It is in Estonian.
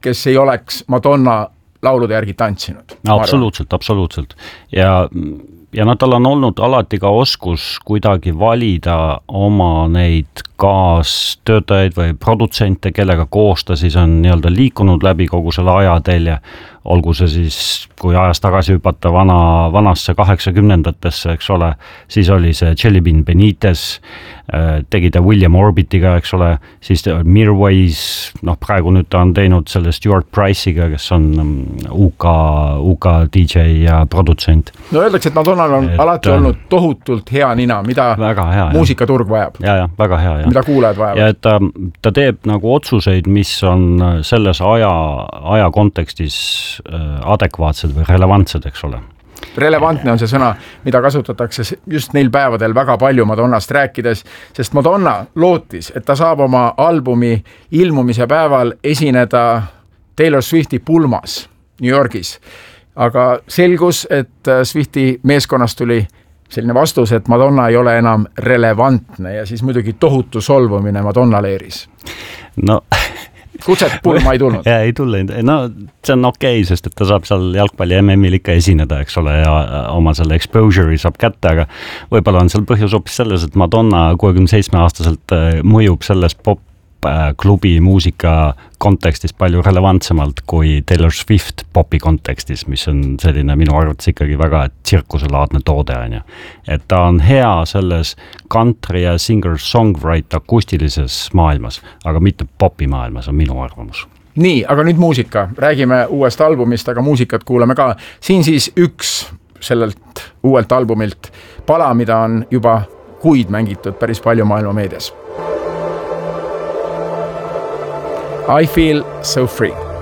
kes ei oleks Madonna laulude järgi tantsinud. Absoluutselt. Ja tal on olnud alati ka oskus kuidagi valida oma neid kaastöötajaid või produtsente, kellega koos ta siis on nii-öelda liikunud läbi kogu selle ajatelje, olgu see siis, kui ajas tagasi hüpata vanasse 80-ndatesse, eks ole, siis oli see Jelly Bean Benitez, tegi ta William Orbitiga, eks ole, siis Mirwais, praegu nüüd ta on teinud selle Stuart Price'iga, kes on UK DJ ja produtsent. No öeldakse, et Madonnal on alati olnud tohutult hea nina, mida muusikaturg vajab. Ja, väga hea. Mida kuulajad vajavad. Ja et ta teeb nagu otsuseid, mis on selles aja kontekstis adekvaatsed või relevantsed, eks ole. Relevantne on see sõna, mida kasutatakse just neil päevadel väga palju Madonnast rääkides, sest Madonna lootis, et ta saab oma albumi ilmumise päeval esineda Taylor Swifti pulmas New Yorgis. Aga selgus, et Swifti meeskonnast tuli selline vastus, et Madonna ei ole enam relevantne ja siis muidugi tohutu solvumine Madonna leeris. Kutset pulma ei tulnud. Ja, ei tulnud. See on okei, sest et ta saab seal jalgpalli MM-il ikka esineda, eks ole, ja oma selle exposure'i saab kätte, aga võib-olla on seal põhjus hoopis selles, et Madonna 67-aastaselt mõjub selles pop-klubi muusika kontekstis palju relevantsemalt kui Taylor Swift popi kontekstis, mis on selline minu arvates ikkagi väga tsirkuselaadne toode. Et ta on hea selles country ja singer-songwrite akustilises maailmas, aga mitte popi maailmas on minu arvamus. Nii, aga nüüd muusika. Räägime uuest albumist, aga muusikat kuuleme ka. Siin siis üks sellelt uuelt albumilt pala, mida on juba kuid mängitud päris palju maailma meedias. I feel so free.